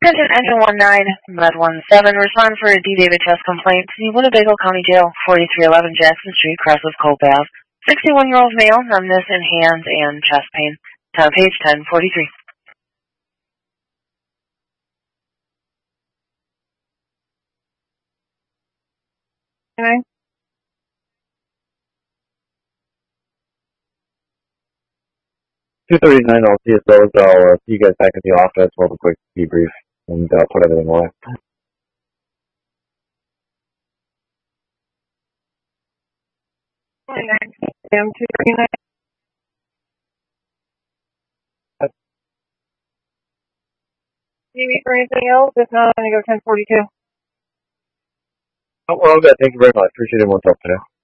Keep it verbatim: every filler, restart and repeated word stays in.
Attention Engine one nine, Med one seven, respond for a D. David chest complaint to the Winnebago County Jail, forty-three eleven Jackson Street, cross of Cope Ave. sixty-one-year-old male, numbness in hands and chest pain. Time page ten forty-three. Okay. two thirty-nine, I'll see if those, I'll uh, see you guys back at the office. We'll have a quick debrief and uh, put everything away. Damn, two thirty-nine. Maybe for anything else? If not, I'm going to go ten forty-two. Oh, well, good. Thank you very much. Appreciate everyone's help today.